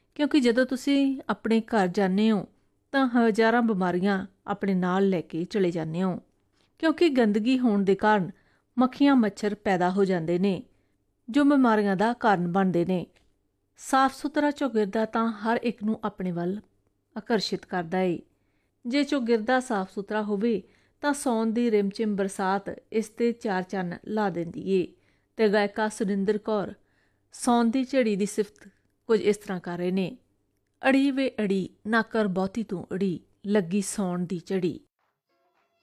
ਕਿਉਂਕਿ ਜਦੋਂ ਤੁਸੀਂ ਆਪਣੇ ਘਰ ਜਾਂਦੇ ਹੋ ਤਾਂ ਹਜ਼ਾਰਾਂ ਬਿਮਾਰੀਆਂ ਆਪਣੇ ਨਾਲ ਲੈ ਕੇ ਚਲੇ ਜਾਂਦੇ ਹੋ, ਕਿਉਂਕਿ ਗੰਦਗੀ ਹੋਣ ਦੇ ਕਾਰਨ ਮੱਖੀਆਂ ਮੱਛਰ ਪੈਦਾ ਹੋ ਜਾਂਦੇ ਨੇ ਜੋ ਬਿਮਾਰੀਆਂ ਦਾ ਕਾਰਨ ਬਣਦੇ ਨੇ। ਸਾਫ਼ ਸੁਥਰਾ ਚੌਗਿਰਦਾ ਤਾਂ ਹਰ ਇੱਕ ਨੂੰ ਆਪਣੇ ਵੱਲ ਆਕਰਸ਼ਿਤ ਕਰਦਾ ਏ। ਜੇ ਚੌਗਿਰਦਾ ਸਾਫ਼ ਸੁਥਰਾ ਹੋਵੇ ਤਾਂ ਸਾਉਣ ਦੀ ਰਿਮਝਿਮ ਬਰਸਾਤ ਇਸ 'ਤੇ ਚਾਰ ਚੰਨ ਲਾ ਦਿੰਦੀ ਏ। ਤੇ ਗਾਇਕਾ ਸੁਰਿੰਦਰ ਕੌਰ ਸਾਉਣ ਦੀ ਝੜੀ ਦੀ ਸਿਫਤ ਕੁਝ ਇਸ ਤਰ੍ਹਾਂ ਕਰ ਰਹੇ ਨੇ। ਅੜੀ ਵੇ ਅੜੀ ਨਾ ਕਰ ਬਹੁਤੀ ਤੂੰ ਅੜੀ, ਲੱਗੀ ਸਾਉਣ ਦੀ ਝੜੀ।